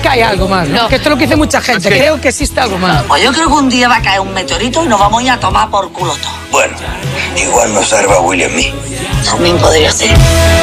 hay algo más, ¿no? Que esto es lo que dice mucha gente. Creo que existe algo más. Pues yo creo que un día va a caer un meteorito y nos vamos a ir a tomar por culo todo. Bueno, igual nos salva Will y a mí. También podría ser.